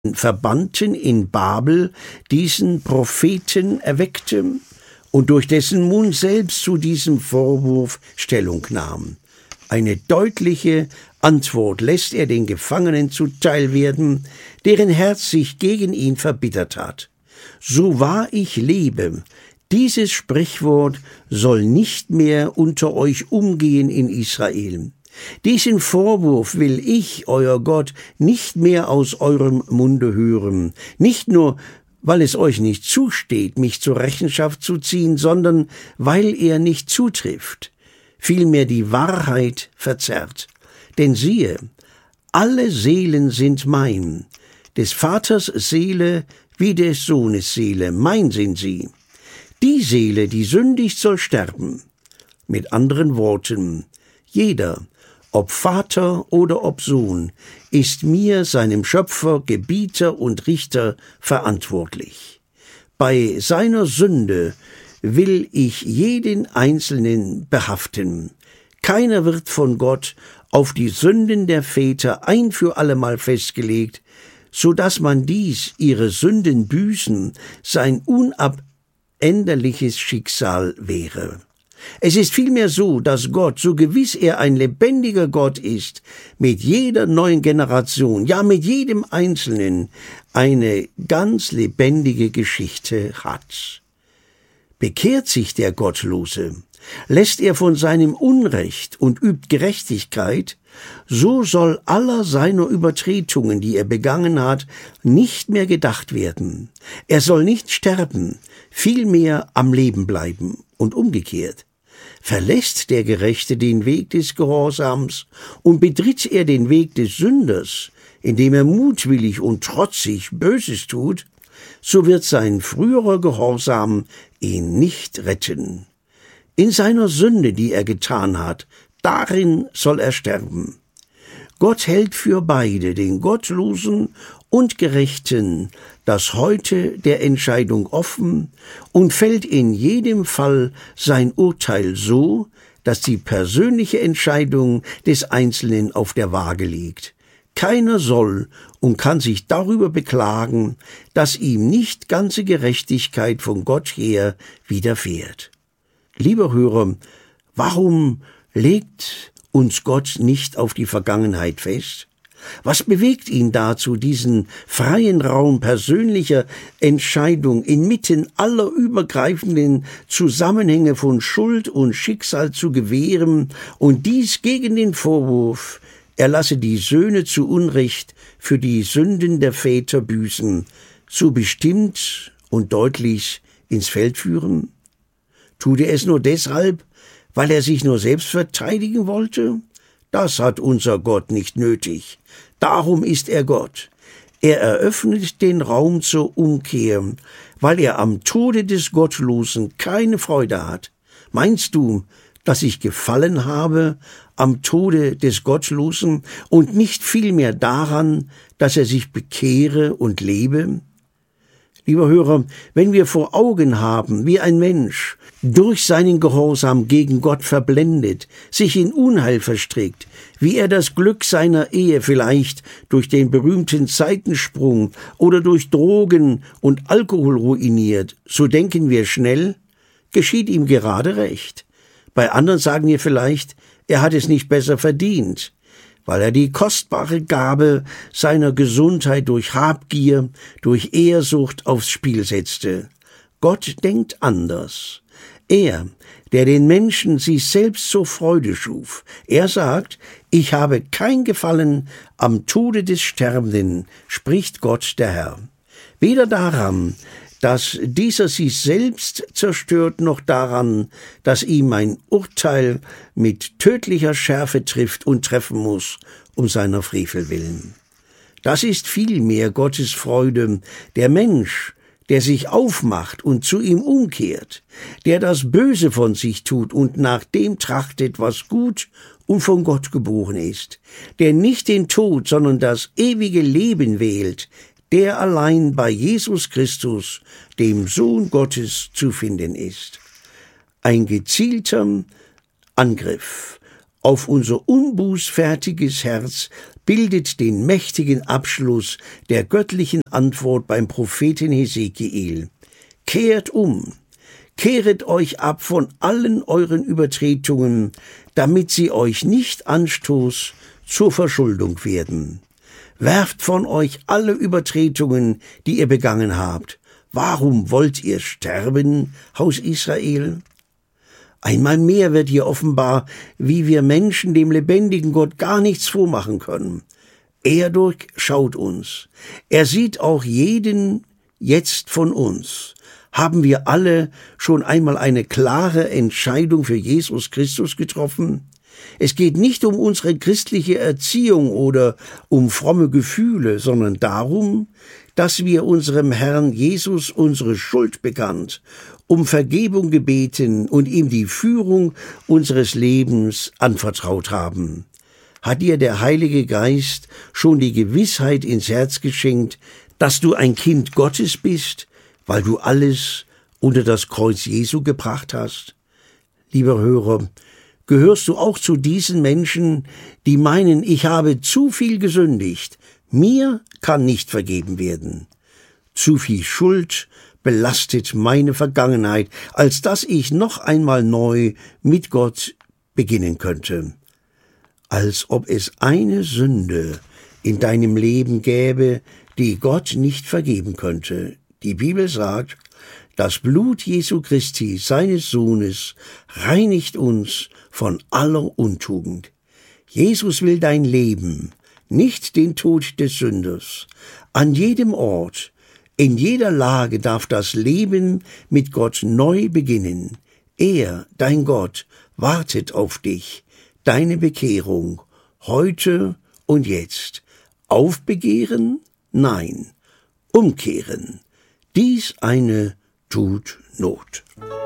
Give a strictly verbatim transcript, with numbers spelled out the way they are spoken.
Verbannten in Babel diesen Propheten erweckte und durch dessen Mund selbst zu diesem Vorwurf Stellung nahm. Eine deutliche Antwort lässt er den Gefangenen zuteil werden, deren Herz sich gegen ihn verbittert hat. So wahr ich lebe, dieses Sprichwort soll nicht mehr unter euch umgehen in Israel. Diesen Vorwurf will ich, euer Gott, nicht mehr aus eurem Munde hören, nicht nur, weil es euch nicht zusteht, mich zur Rechenschaft zu ziehen, sondern weil er nicht zutrifft, vielmehr die Wahrheit verzerrt. Denn siehe, alle Seelen sind mein, des Vaters Seele wie des Sohnes Seele, mein sind sie. Die Seele, die sündigt, soll sterben. Mit anderen Worten, jeder, ob Vater oder ob Sohn, ist mir, seinem Schöpfer, Gebieter und Richter, verantwortlich. Bei seiner Sünde will ich jeden Einzelnen behaften. Keiner wird von Gott auf die Sünden der Väter ein für allemal festgelegt, so dass man dies, ihre Sünden büßen, sein unabänderliches Schicksal wäre. Es ist vielmehr so, dass Gott, so gewiss er ein lebendiger Gott ist, mit jeder neuen Generation, ja mit jedem Einzelnen, eine ganz lebendige Geschichte hat. Bekehrt sich der Gottlose, lässt er von seinem Unrecht und übt Gerechtigkeit, so soll aller seiner Übertretungen, die er begangen hat, nicht mehr gedacht werden. Er soll nicht sterben, vielmehr am Leben bleiben und umgekehrt. Verlässt der Gerechte den Weg des Gehorsams und betritt er den Weg des Sünders, indem er mutwillig und trotzig Böses tut, so wird sein früherer Gehorsam ihn nicht retten. In seiner Sünde, die er getan hat, darin soll er sterben. Gott hält für beide, den Gottlosen und Gerechten, das Heute der Entscheidung offen und fällt in jedem Fall sein Urteil so, dass die persönliche Entscheidung des Einzelnen auf der Waage liegt. Keiner soll und kann sich darüber beklagen, dass ihm nicht ganze Gerechtigkeit von Gott her widerfährt. Lieber Hörer, warum legt uns Gott nicht auf die Vergangenheit fest? Was bewegt ihn dazu, diesen freien Raum persönlicher Entscheidung inmitten aller übergreifenden Zusammenhänge von Schuld und Schicksal zu gewähren und dies gegen den Vorwurf, er lasse die Söhne zu Unrecht für die Sünden der Väter büßen, so bestimmt und deutlich ins Feld führen? Tut er es nur deshalb, weil er sich nur selbst verteidigen wollte? Das hat unser Gott nicht nötig. Darum ist er Gott. Er eröffnet den Raum zur Umkehr, weil er am Tode des Gottlosen keine Freude hat. Meinst du, dass ich gefallen habe am Tode des Gottlosen und nicht vielmehr daran, dass er sich bekehre und lebe? Lieber Hörer, wenn wir vor Augen haben, wie ein Mensch durch seinen Gehorsam gegen Gott verblendet, sich in Unheil verstrickt, wie er das Glück seiner Ehe vielleicht durch den berühmten Seitensprung oder durch Drogen und Alkohol ruiniert, so denken wir schnell, geschieht ihm gerade recht. Bei anderen sagen wir vielleicht, er hat es nicht besser verdient, weil er die kostbare Gabe seiner Gesundheit durch Habgier, durch Ehrsucht aufs Spiel setzte. Gott denkt anders. Er, der den Menschen sich selbst zur Freude schuf, er sagt, ich habe kein Gefallen am Tode des Sterbenden, spricht Gott der Herr. Weder daran, dass dieser sich selbst zerstört, noch daran, dass ihm ein Urteil mit tödlicher Schärfe trifft und treffen muss, um seiner Frevel willen. Das ist vielmehr Gottes Freude, der Mensch, der sich aufmacht und zu ihm umkehrt, der das Böse von sich tut und nach dem trachtet, was gut und von Gott geboren ist, der nicht den Tod, sondern das ewige Leben wählt, der allein bei Jesus Christus, dem Sohn Gottes, zu finden ist. Ein gezielter Angriff auf unser unbußfertiges Herz bildet den mächtigen Abschluss der göttlichen Antwort beim Propheten Hesekiel. Kehrt um, kehret euch ab von allen euren Übertretungen, damit sie euch nicht Anstoß zur Verschuldung werden. Werft von euch alle Übertretungen, die ihr begangen habt. Warum wollt ihr sterben, Haus Israel? Einmal mehr wird hier offenbar, wie wir Menschen dem lebendigen Gott gar nichts vormachen können. Er durchschaut uns. Er sieht auch jeden jetzt von uns. Haben wir alle schon einmal eine klare Entscheidung für Jesus Christus getroffen? Es geht nicht um unsere christliche Erziehung oder um fromme Gefühle, sondern darum, dass wir unserem Herrn Jesus unsere Schuld bekannt, um Vergebung gebeten und ihm die Führung unseres Lebens anvertraut haben. Hat dir der Heilige Geist schon die Gewissheit ins Herz geschenkt, dass du ein Kind Gottes bist, weil du alles unter das Kreuz Jesu gebracht hast? Lieber Hörer, gehörst du auch zu diesen Menschen, die meinen, ich habe zu viel gesündigt, mir kann nicht vergeben werden. Zu viel Schuld belastet meine Vergangenheit, als dass ich noch einmal neu mit Gott beginnen könnte. Als ob es eine Sünde in deinem Leben gäbe, die Gott nicht vergeben könnte. Die Bibel sagt, das Blut Jesu Christi, seines Sohnes, reinigt uns von aller Untugend. Jesus will dein Leben, nicht den Tod des Sünders. An jedem Ort, in jeder Lage darf das Leben mit Gott neu beginnen. Er, dein Gott, wartet auf dich, deine Bekehrung, heute und jetzt. Aufbegehren? Nein. Umkehren. Dies eine tut Not.